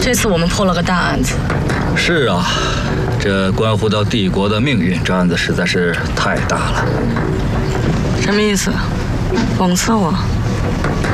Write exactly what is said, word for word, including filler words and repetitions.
这次我们破了个大案子。 是啊，这关乎到帝国的命运，这案子实在是太大了。 什么意思？讽刺我？